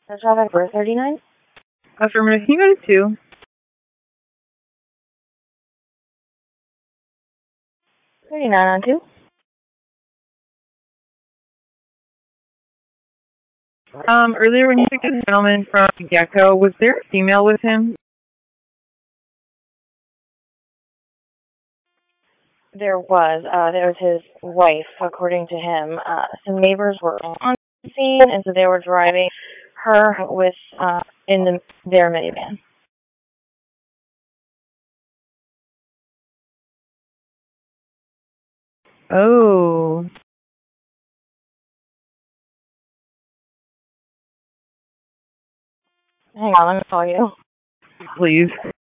The traffic for 39? Affirmative. Can you go to 2? $39 on 2. Earlier when you took the gentleman from Gecko, was there a female with him? There was his wife, according to him. Some neighbors were on the scene, and so they were driving her with their minivan. Oh. Hang on, let me call you. Please.